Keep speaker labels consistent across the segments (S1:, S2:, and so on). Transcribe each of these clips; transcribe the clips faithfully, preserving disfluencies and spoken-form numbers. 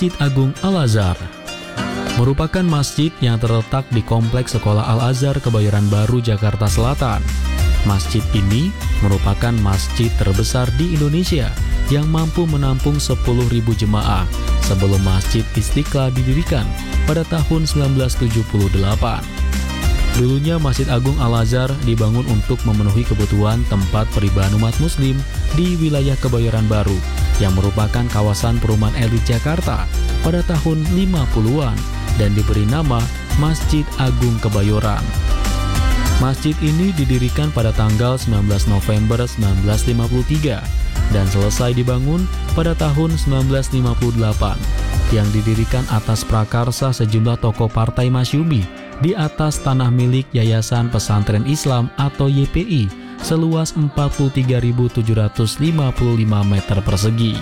S1: Masjid Agung Al-Azhar merupakan masjid yang terletak di Kompleks Sekolah Al-Azhar Kebayoran Baru, Jakarta Selatan. Masjid ini merupakan masjid terbesar di Indonesia yang mampu menampung sepuluh ribu jemaah sebelum Masjid Istiqlal didirikan pada tahun seribu sembilan ratus tujuh puluh delapan. Dulunya Masjid Agung Al-Azhar dibangun untuk memenuhi kebutuhan tempat peribadahan umat muslim di wilayah Kebayoran Baru yang merupakan kawasan perumahan elit Jakarta pada tahun lima puluhan dan diberi nama Masjid Agung Kebayoran. Masjid ini didirikan pada tanggal sembilan belas November seribu sembilan ratus lima puluh tiga dan selesai dibangun pada tahun seribu sembilan ratus lima puluh delapan, yang didirikan atas prakarsa sejumlah tokoh partai Masyumi di atas tanah milik Yayasan Pesantren Islam atau Y P I seluas empat puluh tiga ribu tujuh ratus lima puluh lima meter persegi.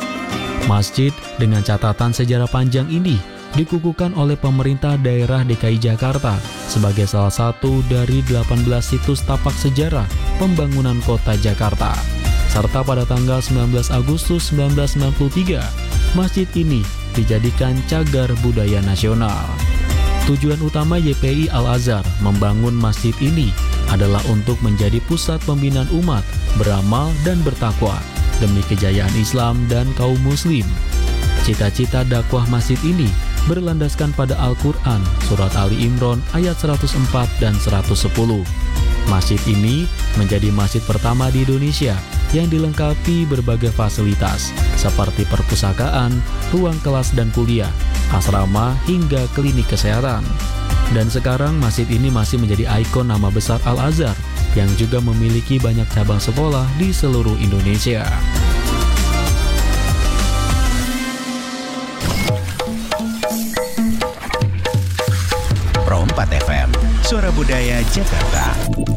S1: Masjid dengan catatan sejarah panjang ini dikukuhkan oleh pemerintah daerah D K I Jakarta sebagai salah satu dari delapan belas situs tapak sejarah pembangunan kota Jakarta. Serta pada tanggal sembilan belas Agustus seribu sembilan ratus sembilan puluh tiga, masjid ini dijadikan cagar budaya nasional. Tujuan utama Y P I Al-Azhar membangun masjid ini adalah untuk menjadi pusat pembinaan umat beramal dan bertakwa demi kejayaan Islam dan kaum muslim. Cita-cita dakwah masjid ini berlandaskan pada Al-Quran, Surat Ali Imran ayat seratus empat dan seratus sepuluh. Masjid ini menjadi masjid pertama di Indonesia yang dilengkapi berbagai fasilitas seperti perpustakaan, ruang kelas dan kuliah, asrama hingga klinik kesehatan. Dan sekarang masjid ini masih menjadi ikon nama besar Al-Azhar yang juga memiliki banyak cabang sekolah di seluruh Indonesia.
S2: Pro empat F M, Suara Budaya Jakarta.